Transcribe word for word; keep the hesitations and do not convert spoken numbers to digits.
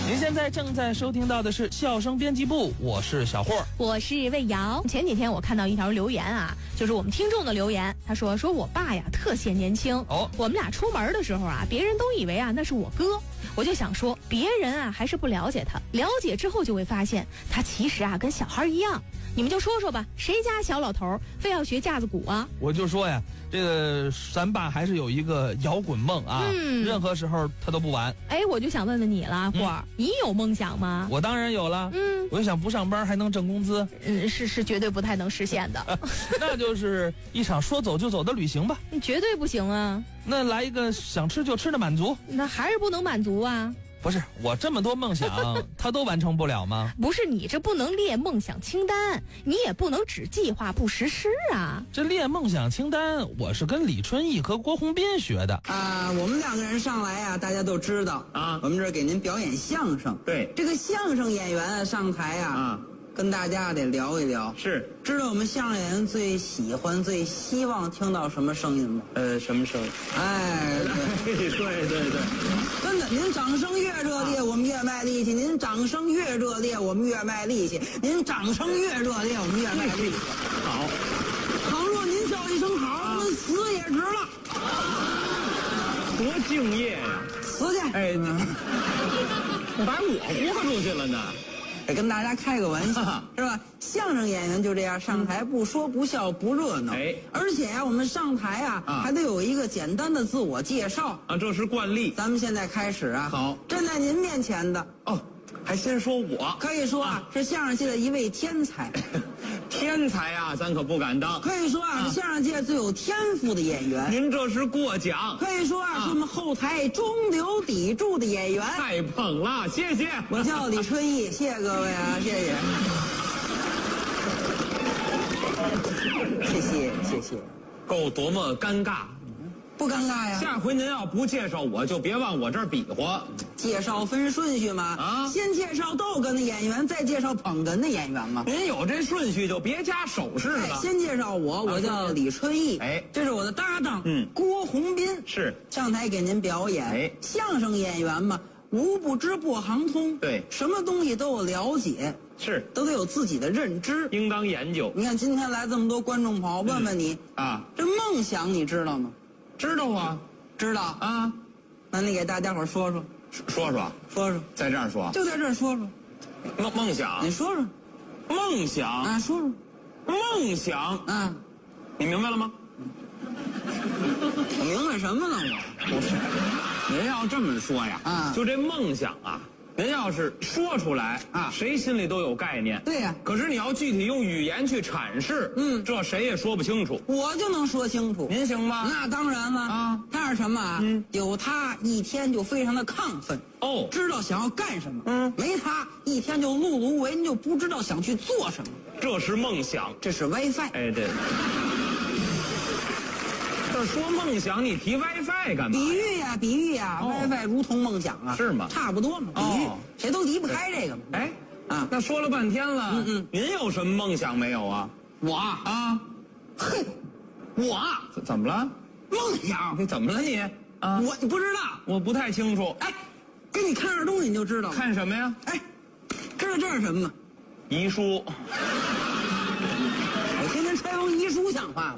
您现在正在收听到的是笑声编辑部，我是小霍， 我是魏瑶。前几天我看到一条留言啊，就是我们听众的留言，他说说我爸呀特显年轻哦，我们俩出门的时候啊，别人都以为啊那是我哥，我就想说别人啊还是不了解他，了解之后就会发现他其实啊跟小孩一样。你们就说说吧，谁家小老头非要学架子鼓啊？ 我就说呀，这个咱爸还是有一个摇滚梦啊，嗯、任何时候他都不晚。 哎，我就想问问你了，霍儿、嗯，你有梦想吗？ 我当然有了，嗯，我就想不上班还能挣工资， 嗯，是是绝对不太能实现的。 那就是一场说走就走的旅行吧。 你绝对不行啊！ 那来一个想吃就吃的满足， 那还是不能满足啊。 不是我这么多梦想，他都完成不了吗？ 不是你这不能列梦想清单，你也不能只计划不实施啊。 这列梦想清单，我是跟李春义和郭宏斌学的啊。我们两个人上来啊，大家都知道啊，我们这儿给您表演相声。 对， 这个相声演员啊上台啊。啊跟大家得聊一聊， 是知道我们相声演员最喜欢、最希望听到什么声音吗？ 呃，什么声音？ 哎， 对对对对对， 真的，您掌声越热烈，啊、我们越卖力气；您掌声越热烈，我们越卖力气；您掌声越热烈，我们越卖力气。 好， 倘若您叫一声好，我们死也值了。 多敬业呀！ 死去！ 哎，把我豁出去了呢。 得跟大家开个玩笑，是吧？相声演员就这样上台，不说不笑不热闹。哎，而且呀、啊，我们上台啊，啊，还得有一个简单的自我介绍啊，这是惯例。 咱们现在开始啊。 好， 站在您面前的哦，还先说我， 可以说啊，啊是相声界的一位天才。 天才啊，咱可不敢当。 可以说啊，啊是相声界最有天赋的演员。 您这是过奖。 可以说啊，啊是我们后台中流砥柱的演员。 太捧了，谢谢。 我叫李春义，谢谢各位啊，谢谢。谢谢谢谢。 够多么尴尬。 不尴尬呀！ 下回您要不介绍我，就别往我这儿比划。 介绍分顺序嘛，啊，先介绍逗哏的演员，再介绍捧哏的演员嘛。 您有这顺序，就别加手势了。 哎、先介绍我，我叫李春义，哎，这是我的搭档，嗯，郭宏斌， 是上台给您表演。哎，相声演员嘛，无不知不行通， 对， 什么东西都有了解， 是都得有自己的认知， 应当研究。 你看今天来这么多观众朋友，问问你、 嗯、啊， 这梦想你知道吗？ 知道啊， 知道啊， 那你给大家伙说说， 说说说说， 在这儿说， 就在这儿说说， 梦梦想， 你说说， 梦想啊，说说， 梦想啊， 你明白了吗？ 我明白什么了？我不是，您要这么说呀， 啊， 就这梦想啊。您要是说出来啊，谁心里都有概念。 对呀、啊， 可是你要具体用语言去阐释，嗯，这谁也说不清楚。 我就能说清楚。 您行吗？ 那当然了啊。他是什么啊？嗯，有他一天就非常的亢奋哦，知道想要干什么。嗯，没他一天就碌碌无为，你就不知道想去做什么。 这是梦想， 这是 WiFi。 哎，对。这说梦想，你提 WiFi 干嘛？ 比喻呀，比喻呀、哦、，WiFi 如同梦想啊， 是吗？ 差不多嘛，比喻，哦、谁都离不开这个嘛。 哎，啊，那说了半天了，嗯嗯，您有什么梦想没有啊？ 我啊， 嘿，我怎么了？ 梦想？ 你怎么了你？啊， 我你不知道？ 我不太清楚。 哎，给你看点东西你就知道了。 看什么呀？ 哎，知道这是什么吗？ 遗书。 我天天揣封遗书像话吗？